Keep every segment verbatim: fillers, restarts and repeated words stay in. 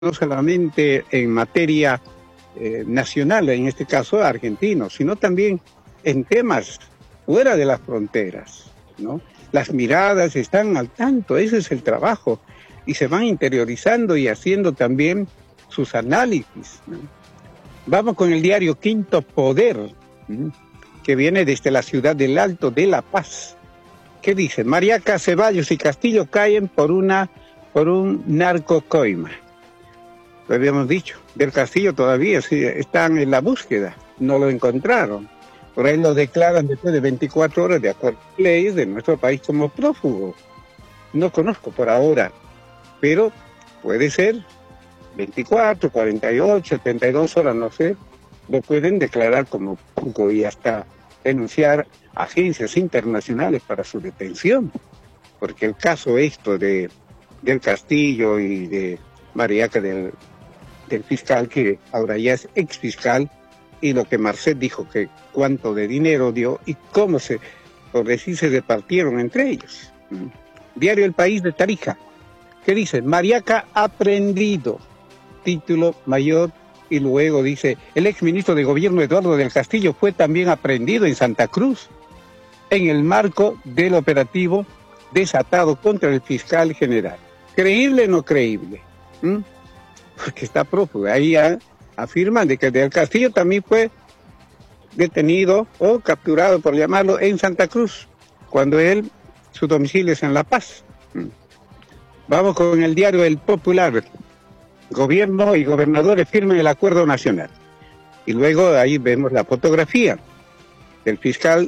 no solamente en materia eh, nacional, en este caso argentino, sino también en temas fuera de las fronteras, ¿no? Las miradas están al tanto, ese es el trabajo, y se van interiorizando y haciendo también sus análisis, ¿no? Vamos con el diario Quinto Poder, ¿no?, que viene desde la ciudad del Alto de La Paz. ¿Qué dice? Mariaca, Ceballos y Castillo caen por una por un narcocoima. Lo habíamos dicho. Del Castillo todavía sí, están en la búsqueda. No lo encontraron. Por ahí lo declaran después de veinticuatro horas de acuerdo a leyes de nuestro país como prófugo. No conozco por ahora, pero puede ser veinticuatro, cuarenta y ocho, setenta y dos horas, no sé. Lo pueden declarar como prófugo y hasta denunciar a agencias internacionales para su detención. Porque el caso esto de del Castillo y de Mariaca, del, del fiscal, que ahora ya es ex fiscal, y lo que Marcet dijo, que cuánto de dinero dio y cómo se, por decir, se repartieron entre ellos. Diario El País de Tarija, que dice, Mariaca aprendido, título mayor, y luego dice, el ex ministro de Gobierno Eduardo del Castillo fue también aprendido en Santa Cruz, en el marco del operativo desatado contra el fiscal general. ¿Creíble o no creíble? ¿Mm? Porque está prófugo. Ahí a, afirman de que del Castillo también fue detenido o capturado, por llamarlo, en Santa Cruz, cuando él, su domicilio es en La Paz. ¿Mm? Vamos con el diario El Popular. Gobierno y gobernadores firman el acuerdo nacional. Y luego ahí vemos la fotografía del fiscal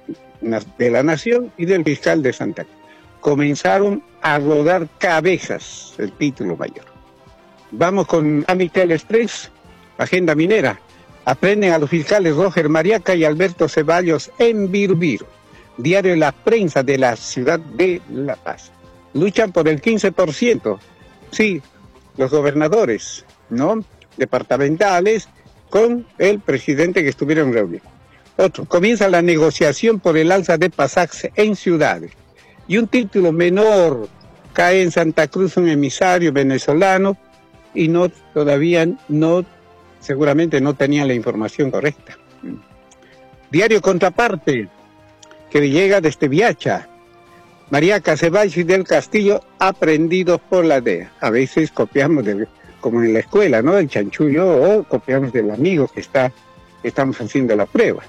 de la Nación y del fiscal de Santa Cruz. Comenzaron a rodar cabezas, el título mayor. Vamos con Amitel Express, Agenda Minera. Aprenden a los fiscales Roger Mariaca y Alberto Ceballos en Birubiru. Diario La Prensa de la ciudad de La Paz. Luchan por el quince por ciento. Sí, los gobernadores, ¿no?, departamentales, con el presidente que estuvieron reunidos. Otro, comienza la negociación por el alza de pasajes en ciudades. Y un título menor, cae en Santa Cruz un emisario venezolano y no todavía no, seguramente no tenía la información correcta. Diario Contraparte, que llega desde Viacha. Mariaca, Ceballos y del Castillo aprendidos por la D E A. A veces copiamos, de, como en la escuela, ¿no?, el chanchullo, o copiamos del amigo que está, estamos haciendo la prueba.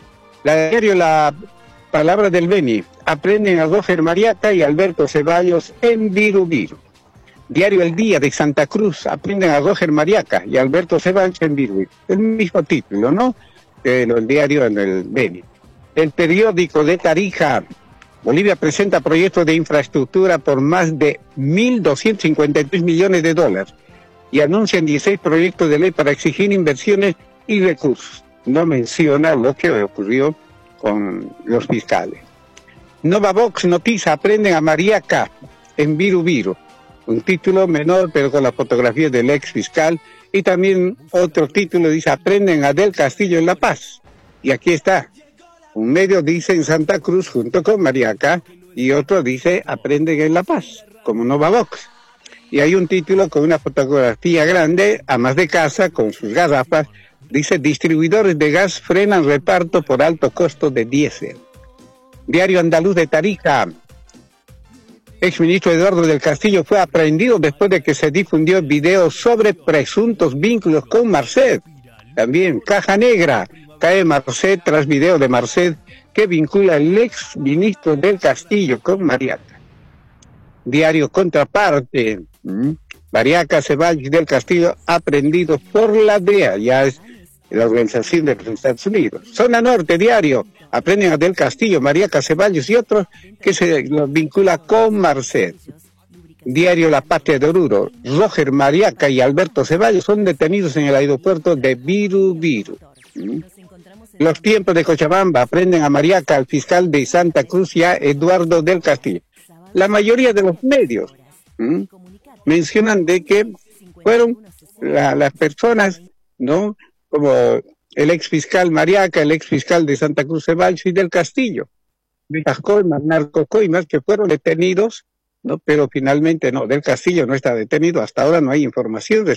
La diario La Palabra del Beni, aprenden a Roger Mariaca y Alberto Ceballos en Birubiru. Diario El Día de Santa Cruz, aprenden a Roger Mariaca y Alberto Ceballos en Birubiru. El mismo título, ¿no?, que el diario en el Beni. El periódico de Tarija, Bolivia presenta proyectos de infraestructura por más de mil doscientos cincuenta y tres millones de dólares y anuncian dieciséis proyectos de ley para exigir inversiones y recursos. No menciona lo que ocurrió con los fiscales. Nova Vox Noticia, aprenden a Mariaca en Birubiru. Un título menor, pero con la fotografía del ex fiscal. Y también otro título dice, aprenden a Del Castillo en La Paz. Y aquí está. Un medio dice en Santa Cruz junto con Mariaca y otro dice aprenden en La Paz, como Nova Vox. Y hay un título con una fotografía grande, amas de casa, con sus garrafas. Dice, distribuidores de gas frenan reparto por alto costo de diésel. Diario Andaluz de Tarija. Exministro Eduardo del Castillo fue aprehendido después de que se difundió video sobre presuntos vínculos con Marcet. También Caja Negra. Cae Marcet tras video de Marcet que vincula al ex ministro del Castillo con Mariaca. Diario Contraparte. ¿Mm? Mariaca, Ceballos del Castillo aprendidos por la D E A. Ya es la Organización de los Estados Unidos. Zona Norte, diario, aprenden a Del Castillo, Mariaca, Ceballos y otros que se los vincula con Marcet. Diario La Patria de Oruro, Roger Mariaca y Alberto Ceballos son detenidos en el aeropuerto de Birubiru. ¿Mm? Los tiempos de Cochabamba, aprenden a Mariaca, al fiscal de Santa Cruz y a Eduardo del Castillo. La mayoría de los medios ¿m? mencionan de que fueron la, las personas, ¿no?, como el ex fiscal Mariaca, el ex fiscal de Santa Cruz Ceballos y del Castillo, de las coimas, narcocoimas, que fueron detenidos ¿no? Pero finalmente no, Del Castillo no está detenido. Hasta ahora no hay información